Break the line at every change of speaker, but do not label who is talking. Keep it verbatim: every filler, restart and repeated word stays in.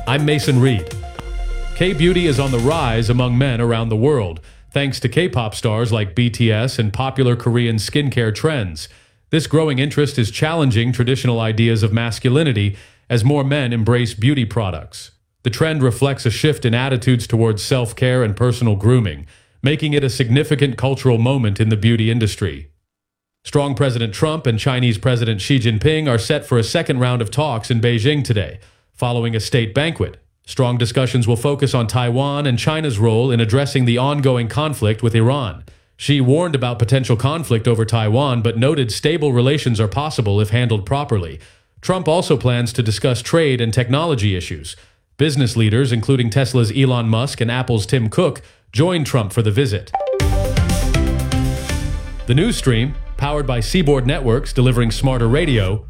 I'm Mason Reed. K-beauty is on the rise among men around the world, thanks to K-pop stars like B T S and popular Korean skincare trends. This growing interest is challenging traditional ideas of masculinity as more men embrace beauty products. The trend reflects a shift in attitudes towards self-care and personal grooming, making it a significant cultural moment in the beauty industry. Strong President Trump and Chinese President Xi Jinping are set for a second round of talks in Beijing today, following a state banquet. Strong discussions will focus on Taiwan and China's role in addressing the ongoing conflict with Iran. Xi warned about potential conflict over Taiwan, but noted stable relations are possible if handled properly. Trump also plans to discuss trade and technology issues. Business leaders, including Tesla's Elon Musk and Apple's Tim Cook, joined Trump for the visit. The news stream, powered by Seaboard Networks delivering smarter radio,